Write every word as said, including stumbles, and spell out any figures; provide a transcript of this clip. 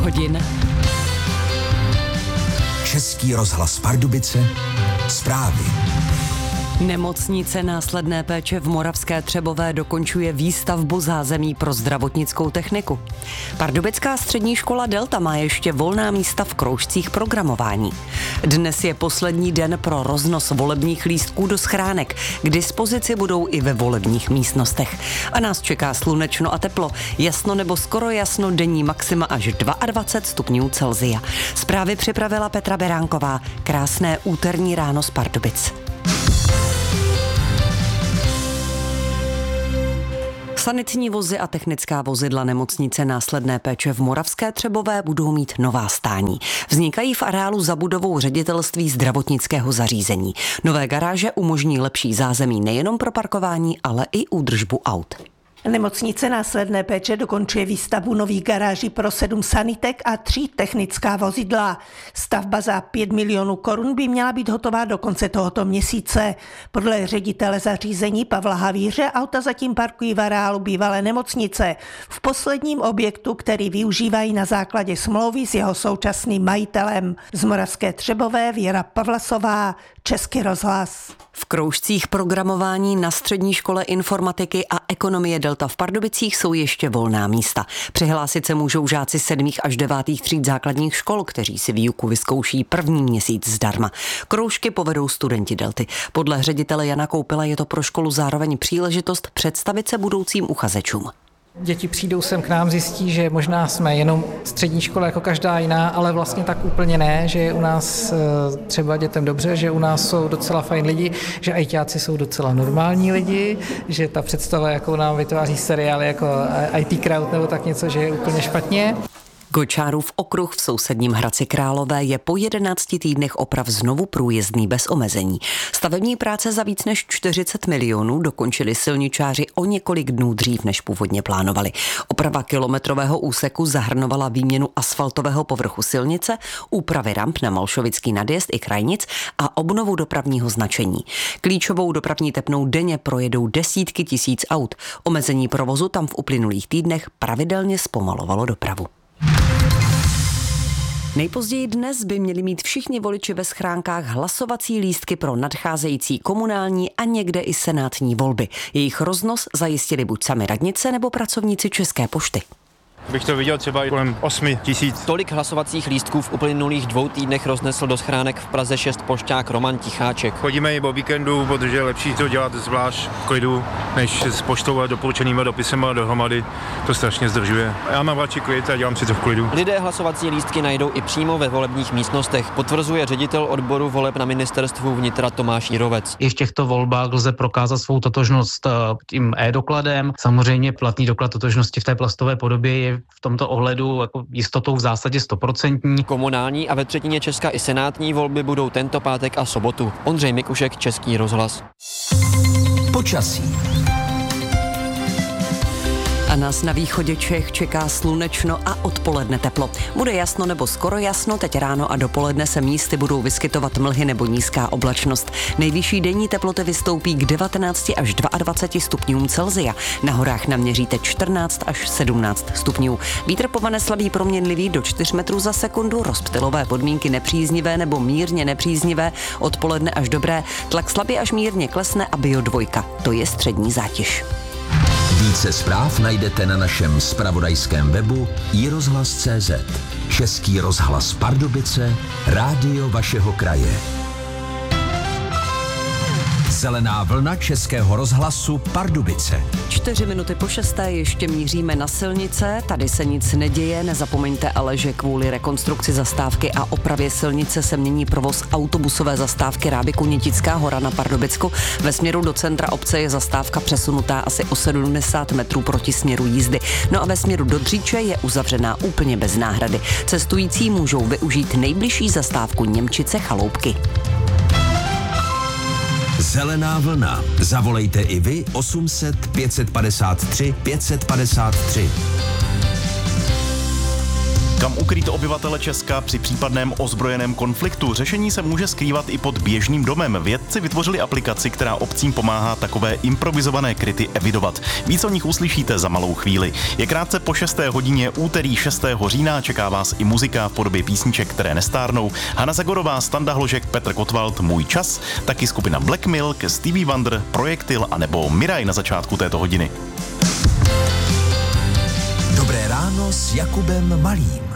hodin. Český rozhlas Pardubice, zprávy. Nemocnice následné péče v Moravské Třebové dokončuje výstavbu zázemí pro zdravotnickou techniku. Pardubická střední škola Delta má ještě volná místa v kroužcích programování. Dnes je poslední den pro roznos volebních lístků do schránek. K dispozici budou i ve volebních místnostech. A nás čeká slunečno a teplo. Jasno nebo skoro jasno, denní maxima až dvacet dva stupňů Celsia. Zprávy připravila Petra Beránková. Krásné úterní ráno z Pardubic. Sanitní vozy a technická vozidla nemocnice následné péče v Moravské Třebové budou mít nová stání. Vznikají v areálu za budovou ředitelství zdravotnického zařízení. Nové garáže umožní lepší zázemí nejenom pro parkování, ale i údržbu aut. Nemocnice následné péče dokončuje výstavbu nových garáží pro sedm sanitek a tři technická vozidla. Stavba za pět milionů korun by měla být hotová do konce tohoto měsíce. Podle ředitele zařízení Pavla Havíře auta zatím parkují v areálu bývalé nemocnice, v posledním objektu, který využívají na základě smlouvy s jeho současným majitelem. Z Moravské Třebové Věra Pavlasová, Český rozhlas. V kroužcích programování na střední škole informatiky a ekonomie Delta v Pardubicích jsou ještě volná místa. Přihlásit se můžou žáci sedmých až devátých tříd základních škol, kteří si výuku vyzkouší první měsíc zdarma. Kroužky povedou studenti Delty. Podle ředitele Jana Koupila je to pro školu zároveň příležitost představit se budoucím uchazečům. Děti přijdou sem k nám, zjistí, že možná jsme jenom střední škola jako každá jiná, ale vlastně tak úplně ne, že je u nás třeba dětem dobře, že u nás jsou docela fajn lidi, že ajťáci jsou docela normální lidi, že ta představa, jakou nám vytváří seriály jako í té Crowd nebo tak něco, že je úplně špatně. Gočárův okruh v sousedním Hradci Králové je po jedenácti týdnech oprav znovu průjezdný bez omezení. Stavební práce za víc než čtyřicet milionů dokončili silničáři o několik dnů dřív, než původně plánovali. Oprava kilometrového úseku zahrnovala výměnu asfaltového povrchu silnice, úpravy ramp na Malšovický nadjezd i Krajnic a obnovu dopravního značení. Klíčovou dopravní tepnou denně projedou desítky tisíc aut. Omezení provozu tam v uplynulých týdnech pravidelně zpomalovalo dopravu. Nejpozději dnes by měli mít všichni voliči ve schránkách hlasovací lístky pro nadcházející komunální a někde i senátní volby. Jejich roznos zajistili buď sami radnice nebo pracovníci České pošty. Bych to viděl třeba kolem osmi tisíc. Tolik hlasovacích lístků v uplynulých dvou týdnech roznesl do schránek v Praze šest pošťák Roman Ticháček. Chodíme i po víkendu, protože je lepší to dělat zvlášť v klidu, než s poštou a doporučenými dopisy dohromady. To strašně zdržuje. Já mám radši klid a dělám si to v klidu. Lidé hlasovací lístky najdou i přímo ve volebních místnostech, potvrzuje ředitel odboru voleb na ministerstvu vnitra Tomáš Jirovec. I v těchto volbách lze prokázat svou totožnost tím e-dokladem. Samozřejmě platný doklad totožnosti v té plastové podobě je v tomto ohledu jako jistotou v zásadě stoprocentní. Komunální a ve třetině Česka i senátní volby budou tento pátek a sobotu. Ondřej Mikušek, Český rozhlas. Počasí. A nás na východě Čech čeká slunečno a odpoledne teplo. Bude jasno nebo skoro jasno, teď ráno a dopoledne se místy budou vyskytovat mlhy nebo nízká oblačnost. Nejvyšší denní teploty vystoupí k devatenácti až dvaceti dvěma stupňům Celsia. Na horách naměříte čtrnáct až sedmnáct stupňů. Vítr povane slabý proměnlivý do čtyř metrů za sekundu, rozptylové podmínky nepříznivé nebo mírně nepříznivé, odpoledne až dobré, tlak slabě až mírně klesne a bio dvojka. To je střední zátěž. Více zpráv najdete na našem zpravodajském webu i rozhlas tečka cé zet. Český rozhlas Pardubice, rádio vašeho kraje. Zelená vlna Českého rozhlasu Pardubice. Čtyři minuty po šesté ještě míříme na silnice, tady se nic neděje, nezapomeňte ale, že kvůli rekonstrukci zastávky a opravě silnice se mění provoz autobusové zastávky Ráby Kunětická Hora na Pardubicku. Ve směru do centra obce je zastávka přesunutá asi o sedmdesát metrů proti směru jízdy. No a ve směru do Dříče je uzavřená úplně bez náhrady. Cestující můžou využít nejbližší zastávku Němčice Chaloupky. Zelená vlna. Zavolejte i vy osm set pět set padesát tři pět set padesát tři. Kam ukrýt obyvatele Česka při případném ozbrojeném konfliktu? Řešení se může skrývat i pod běžným domem. Vědci vytvořili aplikaci, která obcím pomáhá takové improvizované kryty evidovat. Víc o nich uslyšíte za malou chvíli. Je krátce po šesté hodině, úterý šestého října, čeká vás i muzika v podobě písniček, které nestárnou. Hana Zagorová, Standa Hložek, Petr Kotwald, Můj čas, taky skupina Black Milk, Stevie Wonder, Projektil a nebo Miraj na začátku této hodiny. Dobré ráno s Jakubem Malým.